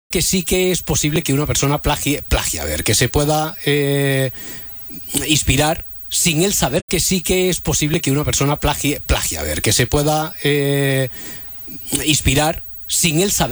que sí que es posible que una persona plagie, a ver, que se pueda inspirar sin él saber, que sí que es posible que una persona plagie, a ver, que se pueda inspirar sin él saber.